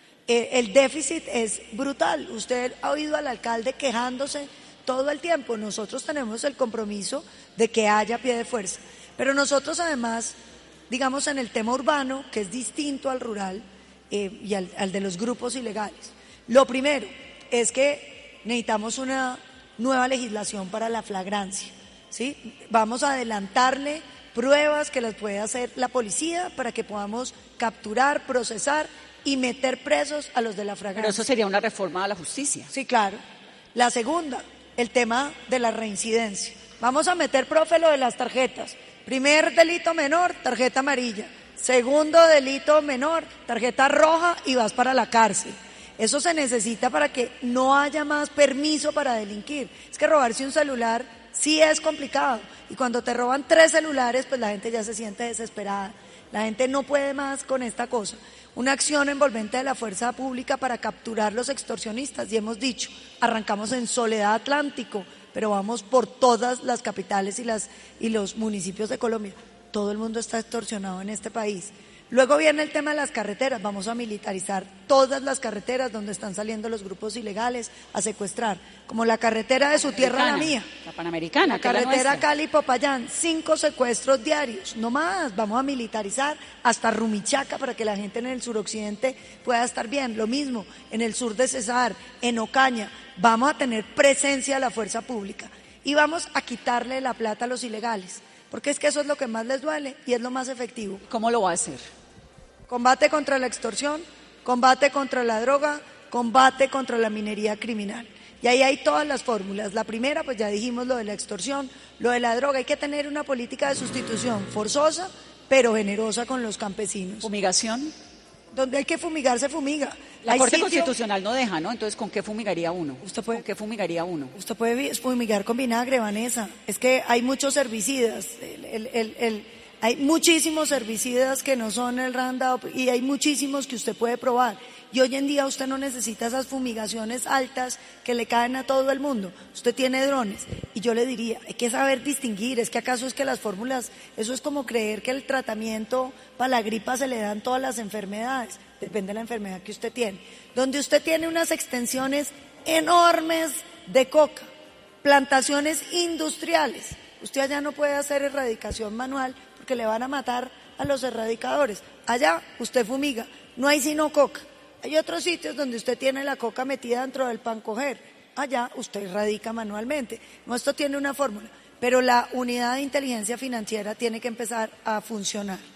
El déficit es brutal. Usted ha oído al alcalde quejándose todo el tiempo. Nosotros tenemos el compromiso de que haya pie de fuerza. Pero nosotros además, digamos en el tema urbano, que es distinto al rural eh, y al, al de los grupos ilegales, lo primero es que necesitamos una nueva legislación para la flagrancia, ¿sí? Vamos a adelantarle pruebas que las puede hacer la policía para que podamos capturar, procesar y meter presos a los de la flagrancia. Pero eso sería una reforma a la justicia. Sí, claro. La segunda, el tema de la reincidencia. Vamos a meter, profe, lo de las tarjetas. Primer delito menor, tarjeta amarilla. Segundo delito menor, tarjeta roja y vas para la cárcel. Eso se necesita para que no haya más permiso para delinquir. Es que robarse un celular sí es complicado. Y cuando te roban tres celulares, pues la gente ya se siente desesperada. La gente no puede más con esta cosa. Una acción envolvente de la fuerza pública para capturar los extorsionistas. Y hemos dicho, arrancamos en Soledad Atlántico, pero vamos por todas las capitales y, las, y los municipios de Colombia. Todo el mundo está extorsionado en este país. Luego viene el tema de las carreteras. Vamos a militarizar todas las carreteras donde están saliendo los grupos ilegales a secuestrar, como la carretera de su tierra a la mía. La Panamericana, la carretera Cali-Popayán, cinco secuestros diarios, no más. Vamos a militarizar hasta Rumichaca para que la gente en el suroccidente pueda estar bien. Lo mismo en el sur de Cesar, en Ocaña. Vamos a tener presencia de la fuerza pública y vamos a quitarle la plata a los ilegales, porque es que eso es lo que más les duele y es lo más efectivo. ¿Cómo lo va a hacer? Combate contra la extorsión, combate contra la droga, combate contra la minería criminal. Y ahí hay todas las fórmulas. La primera, pues ya dijimos lo de la extorsión, lo de la droga. Hay que tener una política de sustitución forzosa, pero generosa con los campesinos. ¿Fumigación? Donde hay que fumigar, se fumiga. La Hay Corte sitio... Constitucional no deja, ¿no? Entonces, ¿con qué fumigaría uno? Usted puede... ¿Con qué fumigaría uno? Usted puede fumigar con vinagre, Vanessa. Es que hay muchos herbicidas. El, el, el, el... Hay muchísimos herbicidas que no son el Roundup y hay muchísimos que usted puede probar. Y hoy en día usted no necesita esas fumigaciones altas que le caen a todo el mundo. Usted tiene drones. Y yo le diría, hay que saber distinguir. Es que acaso es que las fórmulas, eso es como creer que el tratamiento para la gripa se le dan todas las enfermedades. Depende de la enfermedad que usted tiene. Donde usted tiene unas extensiones enormes de coca, plantaciones industriales. Usted allá no puede hacer erradicación manual que le van a matar a los erradicadores. Allá usted fumiga, no hay sino coca. Hay otros sitios donde usted tiene la coca metida dentro del pan coger. Allá usted erradica manualmente. No, esto tiene una fórmula, pero la unidad de inteligencia financiera tiene que empezar a funcionar.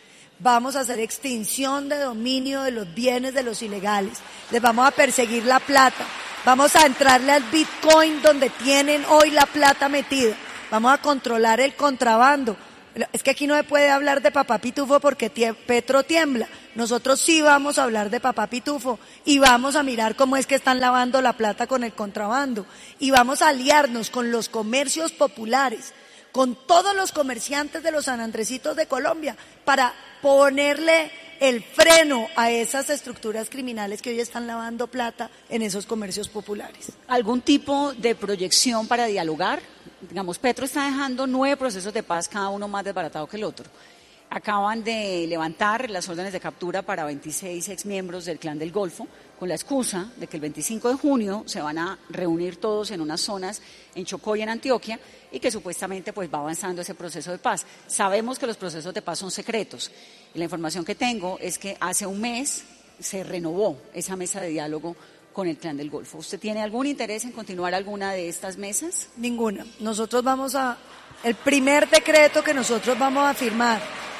vamos a hacer extinción de dominio de los bienes de los ilegales, les vamos a perseguir la plata, vamos a entrarle al Bitcoin donde tienen hoy la plata metida, vamos a controlar el contrabando. Es que aquí no se puede hablar de papá Pitufo porque tie- Petro tiembla. Nosotros sí vamos a hablar de papá Pitufo y vamos a mirar cómo es que están lavando la plata con el contrabando y vamos a aliarnos con los comercios populares, con todos los comerciantes de los San Andresitos de Colombia para ponerle el freno a esas estructuras criminales que hoy están lavando plata en esos comercios populares. ¿Algún tipo de proyección para dialogar? Digamos, Petro está dejando nueve procesos de paz, cada uno más desbaratado que el otro. Acaban de levantar las órdenes de captura para veintiséis exmiembros del Clan del Golfo, con la excusa de que el veinticinco de junio se van a reunir todos en unas zonas en Chocó y en Antioquia, y que supuestamente pues va avanzando ese proceso de paz. Sabemos que los procesos de paz son secretos, y la información que tengo es que hace un mes se renovó esa mesa de diálogo con el Clan del Golfo. ¿Usted tiene algún interés en continuar alguna de estas mesas? Ninguna. Nosotros vamos a... El primer decreto que nosotros vamos a firmar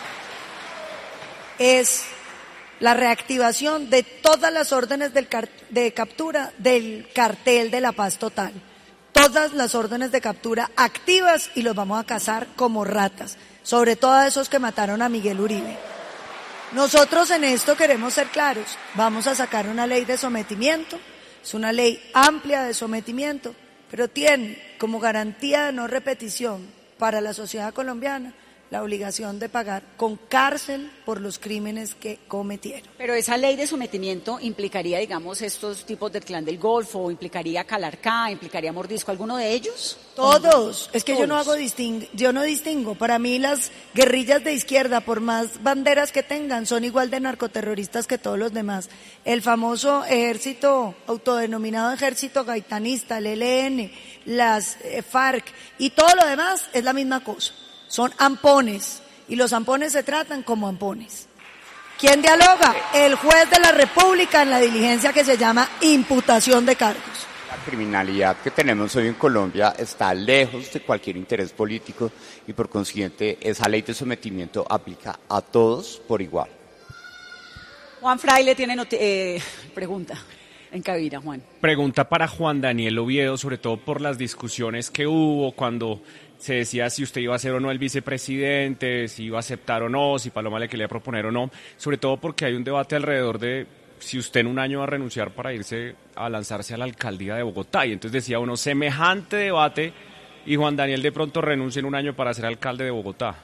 es la reactivación de todas las órdenes del car- de captura del cartel de la paz total. Todas las órdenes de captura activas y los vamos a cazar como ratas, sobre todo a esos que mataron a Miguel Uribe. Nosotros en esto queremos ser claros, vamos a sacar una ley de sometimiento, es una ley amplia de sometimiento, pero tiene como garantía de no repetición para la sociedad colombiana la obligación de pagar con cárcel por los crímenes que cometieron. Pero esa ley de sometimiento implicaría, digamos, estos tipos del Clan del Golfo, implicaría Calarcá, implicaría Mordisco, ¿alguno de ellos? Todos, es que Todos. yo no hago disting, yo no distingo, para mí las guerrillas de izquierda, por más banderas que tengan, son igual de narcoterroristas que todos los demás. El famoso ejército, autodenominado ejército gaitanista, el E L N, las eh, FARC y todo lo demás es la misma cosa. Son ampones, y los ampones se tratan como ampones. ¿Quién dialoga? El juez de la República en la diligencia que se llama imputación de cargos. La criminalidad que tenemos hoy en Colombia está lejos de cualquier interés político y por consiguiente esa ley de sometimiento aplica a todos por igual. Juan Fraile tiene noti- eh, pregunta en cabina, Juan. Pregunta para Juan Daniel Oviedo, sobre todo por las discusiones que hubo cuando se decía si usted iba a ser o no el vicepresidente, si iba a aceptar o no, si Paloma le quería proponer o no, sobre todo porque hay un debate alrededor de si usted en un año va a renunciar para irse a lanzarse a la alcaldía de Bogotá. Y entonces decía uno, semejante debate, y Juan Daniel de pronto renuncia en un año para ser alcalde de Bogotá.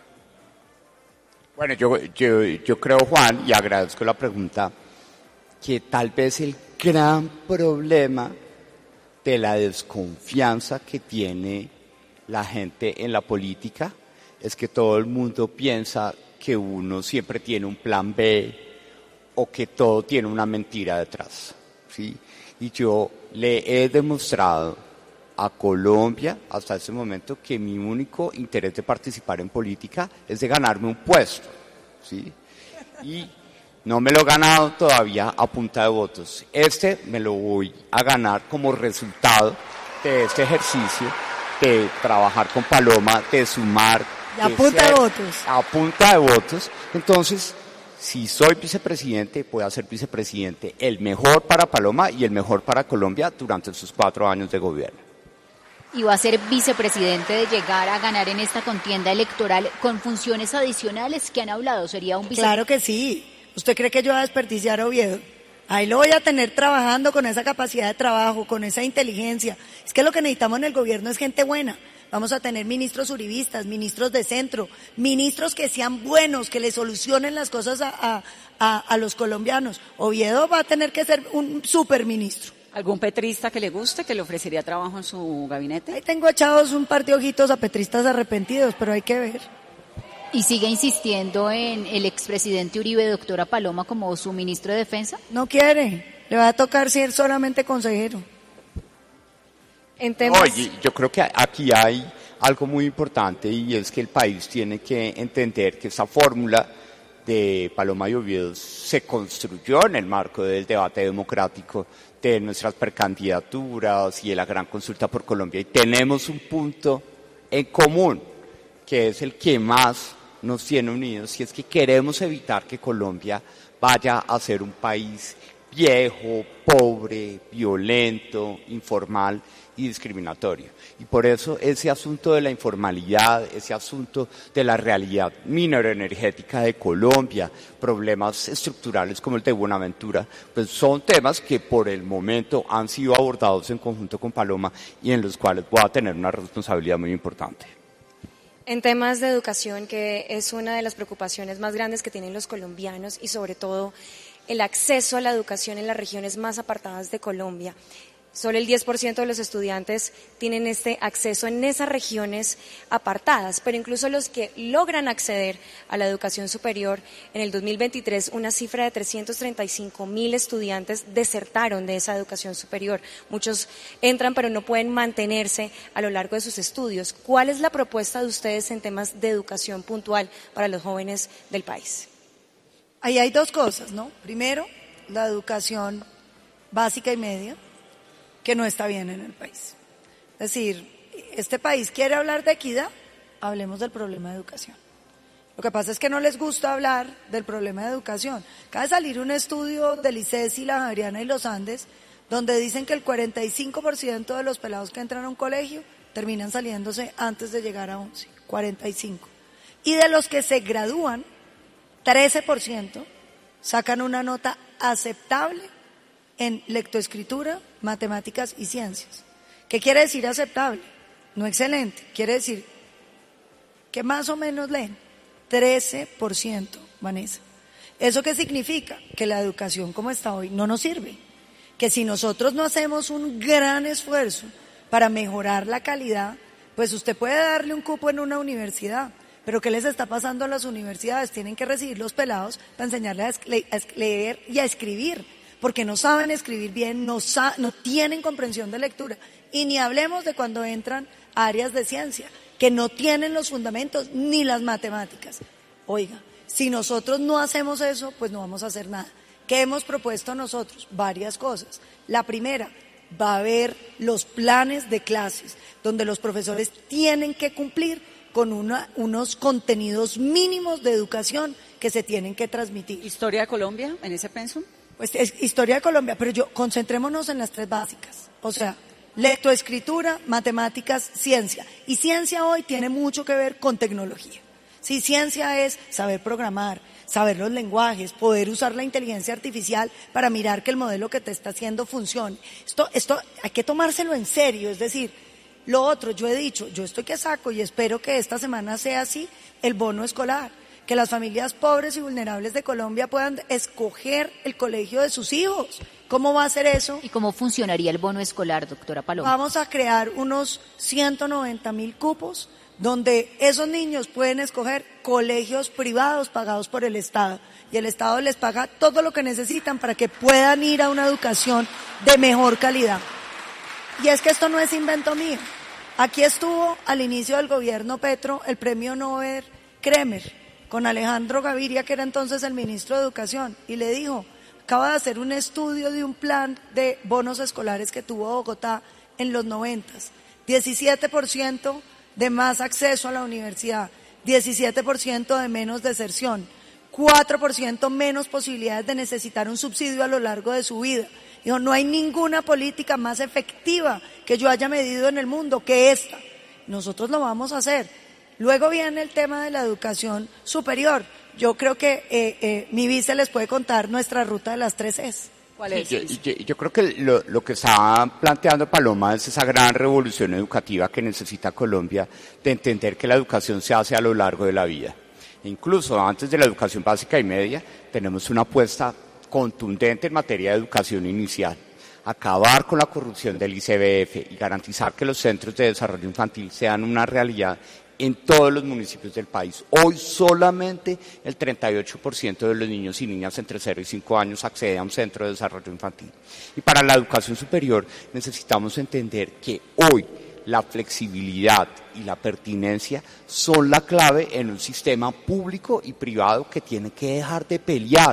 Bueno, yo, yo, yo creo, Juan, y agradezco la pregunta, que tal vez el gran problema de la desconfianza que tiene la gente en la política es que todo el mundo piensa que uno siempre tiene un plan B o que todo tiene una mentira detrás, ¿sí? Y yo le he demostrado a Colombia hasta ese momento que mi único interés de participar en política es de ganarme un puesto, ¿sí? Y no me lo he ganado todavía a punta de votos. Este me lo voy a ganar como resultado de este ejercicio de trabajar con Paloma, de sumar. Y a punta de votos. A punta de votos. Entonces, si soy vicepresidente, puedo ser vicepresidente el mejor para Paloma y el mejor para Colombia durante sus cuatro años de gobierno. Y va a ser vicepresidente de llegar a ganar en esta contienda electoral con funciones adicionales que han hablado. Sería un vice... Claro que sí. ¿Usted cree que yo voy a desperdiciar a Oviedo? Ahí lo voy a tener trabajando con esa capacidad de trabajo, con esa inteligencia. Es que lo que necesitamos en el gobierno es gente buena. Vamos a tener ministros uribistas, ministros de centro, ministros que sean buenos, que le solucionen las cosas a, a, a, a los colombianos. Oviedo va a tener que ser un superministro. ¿Algún petrista que le guste, que le ofrecería trabajo en su gabinete? Ahí tengo echados un par de ojitos a petristas arrepentidos, pero hay que ver. ¿Y sigue insistiendo en el expresidente Uribe, doctora Paloma, como su ministro de Defensa? No quiere, le va a tocar ser solamente consejero. En temas... Oye, yo creo que aquí hay algo muy importante y es que el país tiene que entender que esa fórmula de Paloma y Oviedo se construyó en el marco del debate democrático de nuestras precandidaturas y de la gran consulta por Colombia y tenemos un punto en común que es el que más nos tiene unidos y es que queremos evitar que Colombia vaya a ser un país viejo, pobre, violento, informal y discriminatorio. Y por eso ese asunto de la informalidad, ese asunto de la realidad mineroenergética de Colombia, problemas estructurales como el de Buenaventura, pues son temas que por el momento han sido abordados en conjunto con Paloma y en los cuales voy a tener una responsabilidad muy importante. En temas de educación, que es una de las preocupaciones más grandes que tienen los colombianos y sobre todo el acceso a la educación en las regiones más apartadas de Colombia. Solo el diez por ciento de los estudiantes tienen este acceso en esas regiones apartadas, pero incluso los que logran acceder a la educación superior, en el dos mil veintitrés una cifra de trescientos treinta y cinco mil estudiantes desertaron de esa educación superior. Muchos entran pero no pueden mantenerse a lo largo de sus estudios. ¿Cuál es la propuesta de ustedes en temas de educación puntual para los jóvenes del país? Ahí hay dos cosas, ¿no? Primero, la educación básica y media, que no está bien en el país. Es decir, este país quiere hablar de equidad, hablemos del problema de educación. Lo que pasa es que no les gusta hablar del problema de educación. Acaba de salir un estudio del ICESI, la Javeriana y los Andes, donde dicen que el cuarenta y cinco por ciento de los pelados que entran a un colegio terminan saliéndose antes de llegar a once, cuarenta y cinco. Y de los que se gradúan, trece por ciento sacan una nota aceptable en lectoescritura, matemáticas y ciencias. ¿Qué quiere decir aceptable? No excelente, quiere decir que más o menos leen. trece por ciento, Vanessa. ¿Eso qué significa? Que la educación como está hoy no nos sirve. Que si nosotros no hacemos un gran esfuerzo para mejorar la calidad, pues usted puede darle un cupo en una universidad, pero ¿qué les está pasando a las universidades? Tienen que recibir los pelados para enseñarles a leer y a escribir, porque no saben escribir bien, no, sa- no tienen comprensión de lectura. Y ni hablemos de cuando entran a áreas de ciencia, que no tienen los fundamentos ni las matemáticas. Oiga, si nosotros no hacemos eso, pues no vamos a hacer nada. ¿Qué hemos propuesto nosotros? Varias cosas. La primera, va a haber los planes de clases, donde los profesores tienen que cumplir con una, unos contenidos mínimos de educación que se tienen que transmitir. ¿Historia de Colombia en ese pensum? Pues es historia de Colombia, pero yo concentrémonos en las tres básicas. O sea, lectoescritura, matemáticas, ciencia. Y ciencia hoy tiene mucho que ver con tecnología. Sí, ciencia es saber programar, saber los lenguajes, poder usar la inteligencia artificial para mirar que el modelo que te está haciendo funcione. Esto, esto hay que tomárselo en serio, es decir, lo otro, yo he dicho, yo estoy que saco y espero que esta semana sea así, el bono escolar, que las familias pobres y vulnerables de Colombia puedan escoger el colegio de sus hijos. ¿Cómo va a ser eso? ¿Y cómo funcionaría el bono escolar, doctora Paloma? Vamos a crear unos ciento noventa mil cupos donde esos niños pueden escoger colegios privados pagados por el Estado y el Estado les paga todo lo que necesitan para que puedan ir a una educación de mejor calidad. Y es que esto no es invento mío. Aquí estuvo al inicio del gobierno Petro el premio Nobel Kremer con Alejandro Gaviria, que era entonces el ministro de Educación, y le dijo, acaba de hacer un estudio de un plan de bonos escolares que tuvo Bogotá en los noventas, diecisiete por ciento de más acceso a la universidad, diecisiete por ciento de menos deserción, cuatro por ciento menos posibilidades de necesitar un subsidio a lo largo de su vida. Dijo, no hay ninguna política más efectiva que yo haya medido en el mundo que esta. Nosotros lo vamos a hacer. Luego viene el tema de la educación superior. Yo creo que eh, eh, mi vice les puede contar nuestra ruta de las tres Es. ¿Cuál es? Yo, yo, yo creo que lo, lo que está planteando Paloma es esa gran revolución educativa que necesita Colombia, de entender que la educación se hace a lo largo de la vida. E incluso antes de la educación básica y media, tenemos una apuesta contundente en materia de educación inicial. Acabar con la corrupción del I C B F y garantizar que los centros de desarrollo infantil sean una realidad en todos los municipios del país. Hoy solamente el treinta y ocho por ciento de los niños y niñas entre cero y cinco años accede a un centro de desarrollo infantil. Y para la educación superior necesitamos entender que hoy la flexibilidad y la pertinencia son la clave en un sistema público y privado que tiene que dejar de pelear,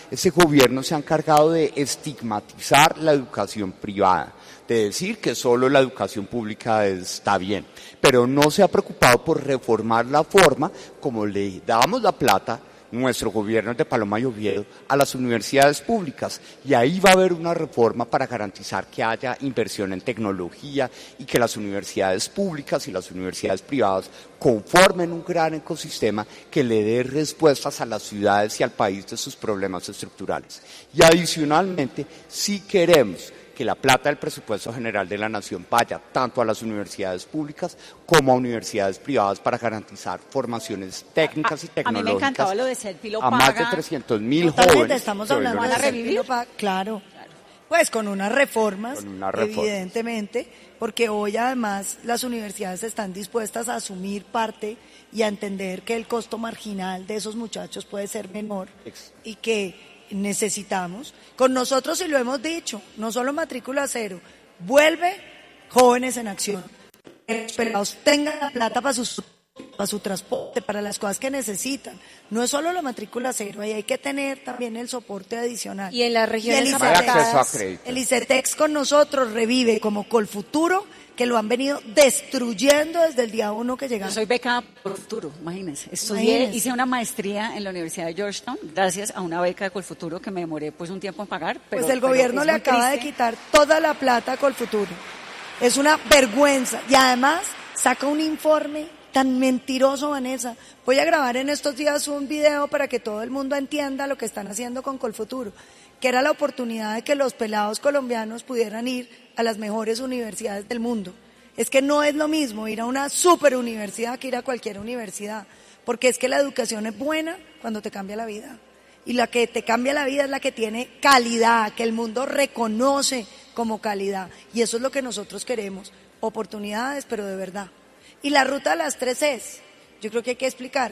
este gobierno se ha encargado de estigmatizar la educación privada, de decir que solo la educación pública está bien, pero no se ha preocupado por reformar la forma como le damos la plata, nuestro gobierno de Paloma y Oviedo, a las universidades públicas, y ahí va a haber una reforma para garantizar que haya inversión en tecnología y que las universidades públicas y las universidades privadas conformen un gran ecosistema que le dé respuestas a las ciudades y al país de sus problemas estructurales. Y adicionalmente, si queremos que la plata del presupuesto general de la Nación vaya tanto a las universidades públicas como a universidades privadas para garantizar formaciones técnicas y tecnológicas. A mí me encantaba lo de Selfie lo a paga. más de trescientos mil Totalmente, jóvenes. estamos hablando de Selfie lo paga, claro. Pues con unas reformas, con una reforma. Evidentemente, porque hoy además las universidades están dispuestas a asumir parte y a entender que el costo marginal de esos muchachos puede ser menor y que necesitamos, con nosotros, y lo hemos dicho, no solo matrícula cero, vuelve Jóvenes en Acción, que los pelados tengan la plata para su, para su transporte, para las cosas que necesitan. No es solo la matrícula cero, ahí hay que tener también el soporte adicional. Y en las regiones apartadas, el ICETEX con nosotros revive como Colfuturo, que lo han venido destruyendo desde el día uno que llegamos. Yo soy becada por Colfuturo, imagínense. Estudié, imagínense. Hice una maestría en la Universidad de Georgetown, gracias a una beca de Colfuturo que me demoré pues un tiempo en pagar. Pero, pues el gobierno le acaba triste. de quitar toda la plata a Colfuturo. Es una vergüenza. Y además saca un informe tan mentiroso, Vanessa. Voy a grabar en estos días un video para que todo el mundo entienda lo que están haciendo con Colfuturo, que era la oportunidad de que los pelados colombianos pudieran ir a las mejores universidades del mundo. Es que no es lo mismo ir a una super universidad que ir a cualquier universidad, porque es que la educación es buena cuando te cambia la vida. Y la que te cambia la vida es la que tiene calidad, que el mundo reconoce como calidad. Y eso es lo que nosotros queremos, oportunidades, pero de verdad. Y la ruta de las tres es, yo creo que hay que explicar,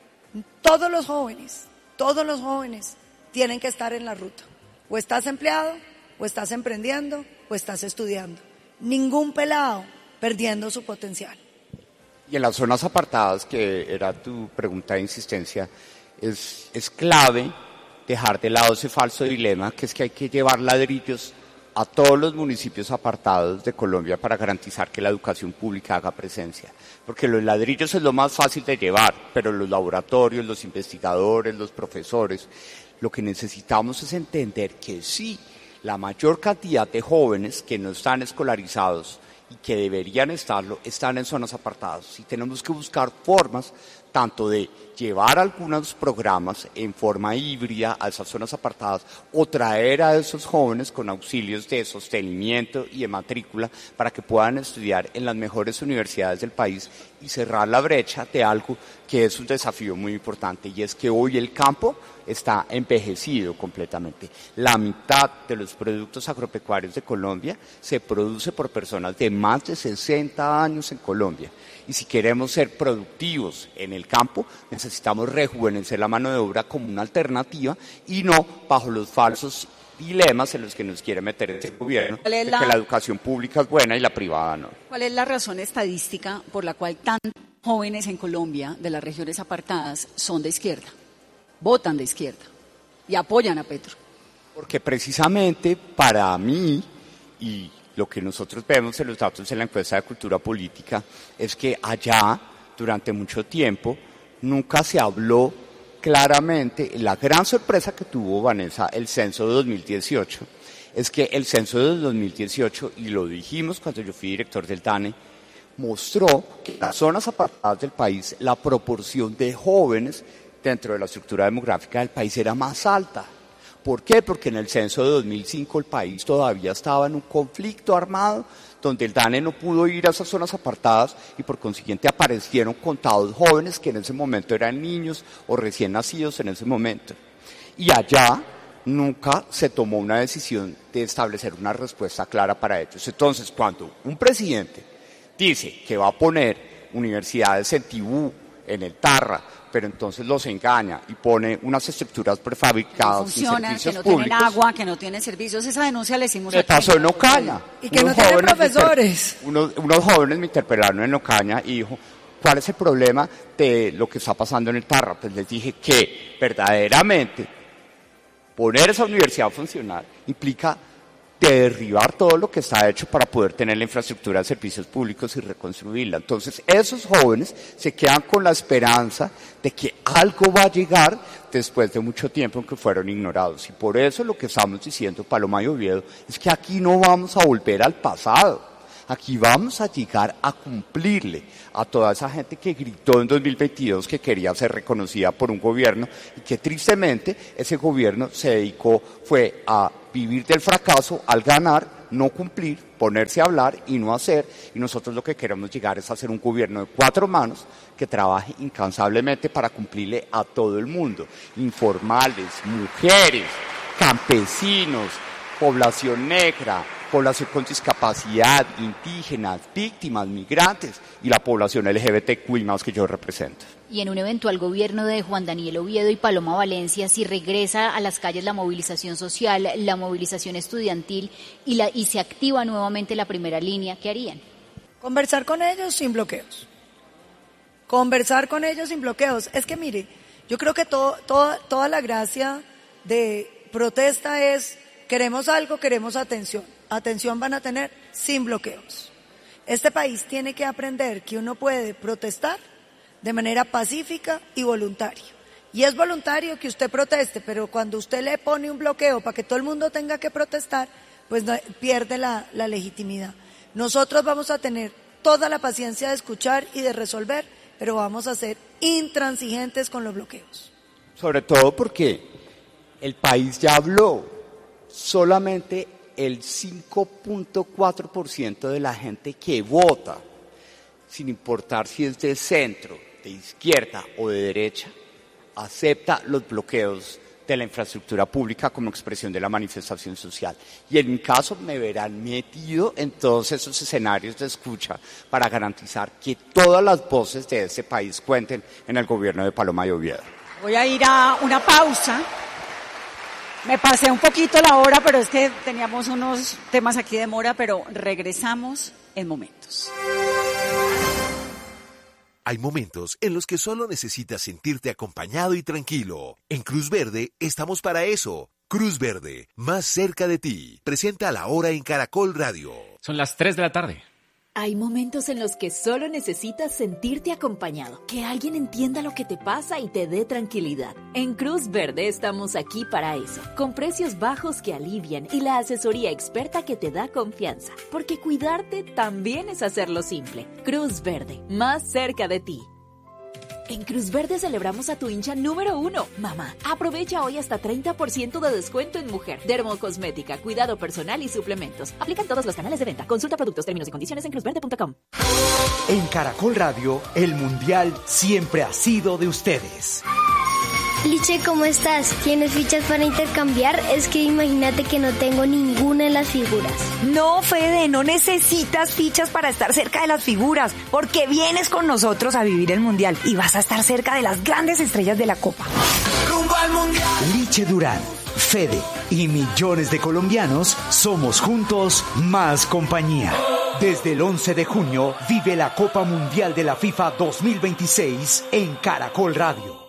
todos los jóvenes, todos los jóvenes tienen que estar en la ruta. O estás empleado, o estás emprendiendo, o estás estudiando. Ningún pelado perdiendo su potencial. Y en las zonas apartadas, que era tu pregunta de insistencia, es, es clave dejar de lado ese falso dilema, que es que hay que llevar ladrillos a todos los municipios apartados de Colombia para garantizar que la educación pública haga presencia. Porque los ladrillos es lo más fácil de llevar, pero los laboratorios, los investigadores, los profesores, lo que necesitamos es entender que sí, la mayor cantidad de jóvenes que no están escolarizados y que deberían estarlo, están en zonas apartadas. Y tenemos que buscar formas tanto de llevar algunos programas en forma híbrida a esas zonas apartadas o traer a esos jóvenes con auxilios de sostenimiento y de matrícula para que puedan estudiar en las mejores universidades del país y cerrar la brecha de algo que es un desafío muy importante, y es que hoy el campo está envejecido completamente. La mitad de los productos agropecuarios de Colombia se produce por personas de más de sesenta años en Colombia. Y si queremos ser productivos en el campo, necesitamos rejuvenecer la mano de obra como una alternativa y no bajo los falsos dilemas en los que nos quiere meter este gobierno, de la... que la educación pública es buena y la privada no. ¿Cuál es la razón estadística por la cual tantos jóvenes en Colombia de las regiones apartadas son de izquierda, votan de izquierda y apoyan a Petro? Porque precisamente para mí, y lo que nosotros vemos en los datos de la encuesta de cultura política, es que allá, durante mucho tiempo, nunca se habló claramente. La gran sorpresa que tuvo, Vanessa, el censo de dos mil dieciocho, es que el censo de dos mil dieciocho, y lo dijimos cuando yo fui director del DANE, mostró que en las zonas apartadas del país la proporción de jóvenes dentro de la estructura demográfica del país era más alta. ¿Por qué? Porque en el censo de dos mil cinco el país todavía estaba en un conflicto armado donde el DANE no pudo ir a esas zonas apartadas y por consiguiente aparecieron contados jóvenes que en ese momento eran niños o recién nacidos en ese momento. Y allá nunca se tomó una decisión de establecer una respuesta clara para ellos. Entonces, cuando un presidente dice que va a poner universidades en Tibú, en el Tarra, pero entonces los engaña y pone unas estructuras prefabricadas no funcionan, y servicios que no públicos. tienen agua, que no tienen servicios. Esa denuncia la hicimos Me aquí. pasó en Ocaña. Y que no tienen profesores. Inter, unos, unos jóvenes me interpelaron en Ocaña y dijo, ¿cuál es el problema de lo que está pasando en el Tarra? Pues les dije que verdaderamente Poner esa universidad a funcionar implica derribar todo lo que está hecho para poder tener la infraestructura de servicios públicos y reconstruirla. Entonces, esos jóvenes se quedan con la esperanza de que algo va a llegar después de mucho tiempo en que fueron ignorados. Y por eso lo que estamos diciendo, Paloma y Oviedo, es que aquí no vamos a volver al pasado. Aquí vamos a llegar a cumplirle a toda esa gente que gritó en dos mil veintidós que quería ser reconocida por un gobierno y que tristemente ese gobierno se dedicó fue a vivir del fracaso al ganar, no cumplir, ponerse a hablar y no hacer. Y nosotros lo que queremos llegar es a hacer un gobierno de cuatro manos que trabaje incansablemente para cumplirle a todo el mundo. Informales, mujeres, campesinos, población negra, población con discapacidad, indígenas, víctimas, migrantes y la población L G B T Q I más que yo represento. Y en un eventual gobierno de Juan Daniel Oviedo y Paloma Valencia, si regresa a las calles la movilización social, la movilización estudiantil y, la, y se activa nuevamente la primera línea, ¿qué harían? Conversar con ellos sin bloqueos. Conversar con ellos sin bloqueos. Es que mire, yo creo que todo, todo, toda la gracia de protesta es queremos algo, queremos atención. Atención van a tener sin bloqueos. Este país tiene que aprender que uno puede protestar de manera pacífica y voluntaria. Y es voluntario que usted proteste, pero cuando usted le pone un bloqueo para que todo el mundo tenga que protestar, pues no, pierde la, la legitimidad. Nosotros vamos a tener toda la paciencia de escuchar y de resolver, pero vamos a ser intransigentes con los bloqueos. Sobre todo porque el país ya habló. Solamente el cinco punto cuatro por ciento de la gente que vota, sin importar si es de centro, de izquierda o de derecha, acepta los bloqueos de la infraestructura pública como expresión de la manifestación social. Y en mi caso me verán metido en todos esos escenarios de escucha para garantizar que todas las voces de este país cuenten en el gobierno de Paloma y Oviedo. Voy a ir a una pausa. Me pasé un poquito la hora, pero es que teníamos unos temas aquí de mora, pero regresamos en momentos. Hay momentos en los que solo necesitas sentirte acompañado y tranquilo. En Cruz Verde estamos para eso. Cruz Verde, más cerca de ti. Presenta La Hora en Caracol Radio. Son las tres de la tarde. Hay momentos en los que solo necesitas sentirte acompañado, que alguien entienda lo que te pasa y te dé tranquilidad. En Cruz Verde estamos aquí para eso, con precios bajos que alivian y la asesoría experta que te da confianza, porque cuidarte también es hacerlo simple. Cruz Verde, más cerca de ti. En Cruz Verde celebramos a tu hincha número uno, mamá. Aprovecha hoy hasta treinta por ciento de descuento en mujer, dermocosmética, cuidado personal y suplementos. Aplican todos los canales de venta. Consulta productos, términos y condiciones en cruz verde punto com. En Caracol Radio, el Mundial siempre ha sido de ustedes. Liche, ¿cómo estás? ¿Tienes fichas para intercambiar? Es que imagínate que no tengo ninguna de las figuras. No, Fede, no necesitas fichas para estar cerca de las figuras, porque vienes con nosotros a vivir el Mundial y vas a estar cerca de las grandes estrellas de la Copa. ¡Rumbo al Mundial! Liche Durán, Fede y millones de colombianos somos juntos más compañía. Desde el once de junio vive la Copa Mundial de la FIFA dos mil veintiséis en Caracol Radio.